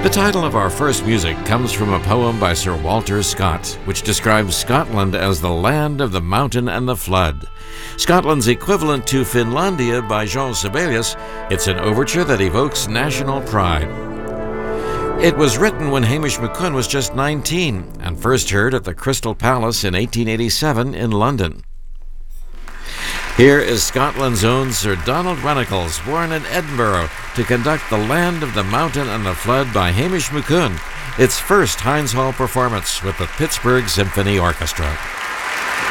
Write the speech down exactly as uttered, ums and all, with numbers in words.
The title of our first music comes from a poem by Sir Walter Scott, which describes Scotland as the land of the mountain and the flood. Scotland's equivalent to Finlandia by Jean Sibelius, it's an overture that evokes national pride. It was written when Hamish MacCoun was just nineteen and first heard at the Crystal Palace in eighteen eighty-seven in London. Here is Scotland's own Sir Donald Runnicles, born in Edinburgh, to conduct The Land of the Mountain and the Flood by Hamish MacCoun, its first Heinz Hall performance with the Pittsburgh Symphony Orchestra.